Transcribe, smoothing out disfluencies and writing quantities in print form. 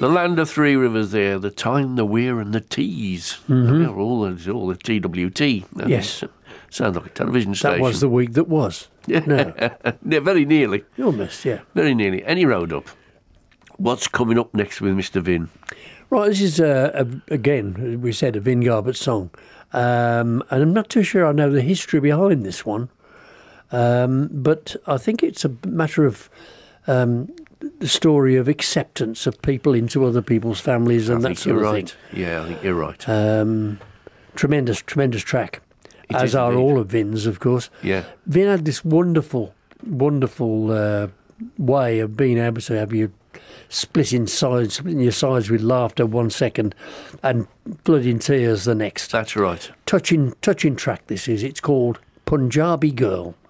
The land of three rivers there, the Tyne, the Wear and the Tees. Mm-hmm. All the TWT. Yes. Sounds like a television station. That was the week that was. No. Yeah, very nearly. Almost, yeah. Very nearly. Any road up. What's coming up next with Mr. Vin? Right, this is, again, we said a Vin Garbutt song. And I'm not too sure I know the history behind this one. But I think it's a matter of the story of acceptance of people into other people's families and that sort of thing. Yeah, I think you're right. Tremendous track, as are all of Vin's, of course. Yeah. Vin had this wonderful way of being able to have you splitting your sides with laughter 1 second and bloody tears the next. That's right. Touching track this is. It's called Punjabi Girl.